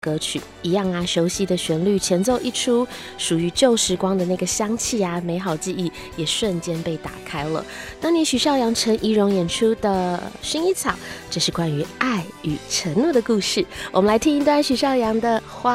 歌曲一样啊，熟悉的旋律，前奏一出，属于旧时光的那个香气啊，美好记忆也瞬间被打开了。当年许绍洋、陈怡蓉演出的《薰衣草》，这是关于爱与承诺的故事。我们来听一段许绍洋的《花》。